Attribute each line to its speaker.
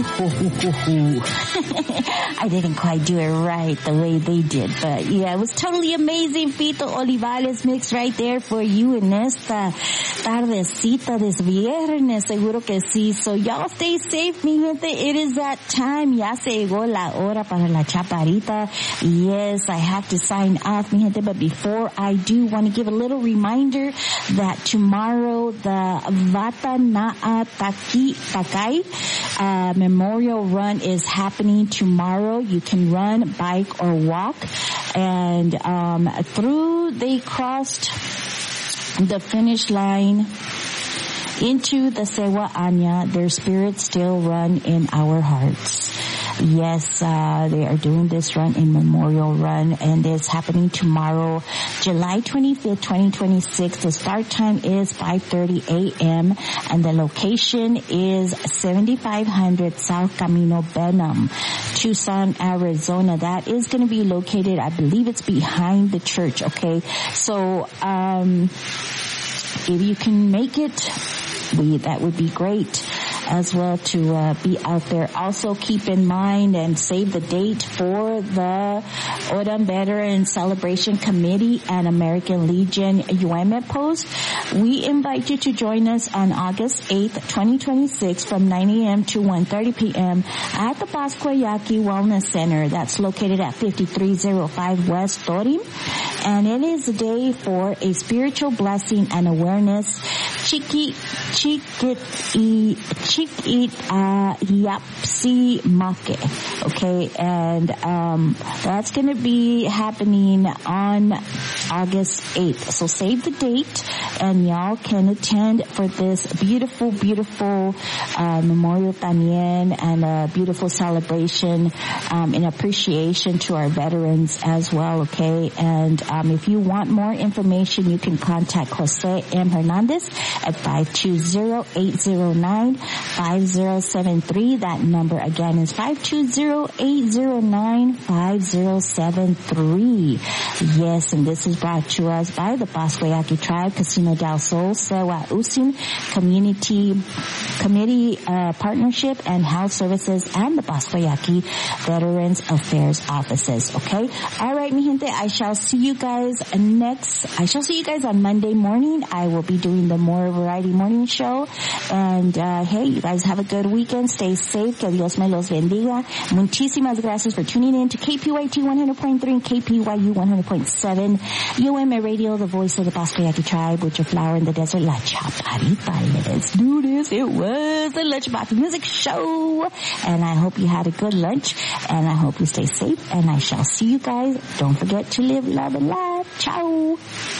Speaker 1: I didn't quite do it right the way they did, but yeah, it was totally amazing. Fito Olivares mix right there for you in esta tardecita de viernes, seguro que sí. So y'all stay safe, mi gente. It is that time. Ya se llegó la hora para la chaparrita. Yes, I have to sign off, mi gente, but before I do, want to give a little reminder that tomorrow the Vata Na'a Takai Memorial Run is happening tomorrow. You can run, bike, or walk. And they crossed the finish line into the Sewa Anya. Their spirits still run in our hearts. Yes, they are doing this run in Memorial Run, and it's happening tomorrow, July 25th, 2026. The start time is 5:30 a.m. and the location is 7500 South Camino Benham, Tucson, Arizona. That is going to be located, I believe it's behind the church, okay? So, if you can make it, that would be great as well to be out there. Also keep in mind and save the date for the Odom Veteran Celebration Committee and American Legion UM Post. We invite you to join us on August 8th, 2026 from 9 a.m. to 1:30 p.m. at the Pascuayaki Wellness Center. That's located at 5305 West Torim. And it is a day for a spiritual blessing and awareness. Yapsi Make. Okay, and that's going to be happening on August 8th. So save the date and y'all can attend for this beautiful, beautiful Memorial Tamien and a beautiful celebration in appreciation to our veterans as well, okay? And if you want more information, you can contact Jose M. Hernandez at 520-809-5073. That number again is 520-809-5073. Yes, and this is brought to us by the Pascuayaki Tribe, Casino del Sol, Sewa Usin Community Partnership and Health Services, and the Pascuayaki Veterans Affairs Offices. Okay? Alright, mi gente, I shall see you guys on Monday morning. I will be doing the More Variety Morning Show. And, hey, you guys have a good weekend. Stay safe. Que Dios me los bendiga. Muchísimas gracias for tuning in to KPYT 100.3 and KPYU 100.7. UMA Radio, the voice of the Pascuayaki Tribe, with your flower in the desert, La Chaparrita. Let's do this. It was the Lunchbox Music Show. And I hope you had a good lunch. And I hope you stay safe. And I shall see you guys. Don't forget to live, love, and laugh. Ciao.